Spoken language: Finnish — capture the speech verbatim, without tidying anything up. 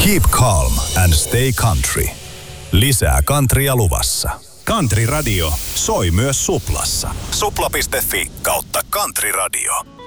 Keep calm and stay country. Lisää countrya luvassa. Country Radio soi myös Suplassa. Supla piste fi kautta country radio.